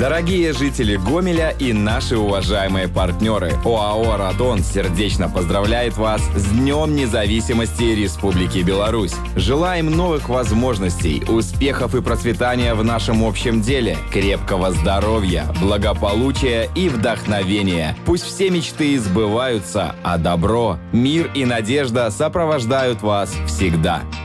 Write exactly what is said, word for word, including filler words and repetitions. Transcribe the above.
Дорогие жители Гомеля и наши уважаемые партнеры, ОАО «Радон» сердечно поздравляет вас с Днем независимости Республики Беларусь. Желаем новых возможностей, успехов и процветания в нашем общем деле, крепкого здоровья, благополучия и вдохновения. Пусть все мечты сбываются, а добро, мир и надежда сопровождают вас всегда.